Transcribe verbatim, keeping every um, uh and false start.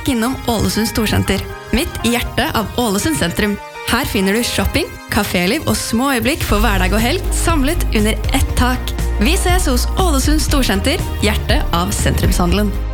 stikk innom Ålesund Storsenter, midt i hjertet av Ålesund sentrum. Her finner du shopping, kaféliv og små øyeblikk for hverdag og helg, samlet under ett tak. Vi ses hos Ålesund Storsenter, hjertet av sentrumshandelen.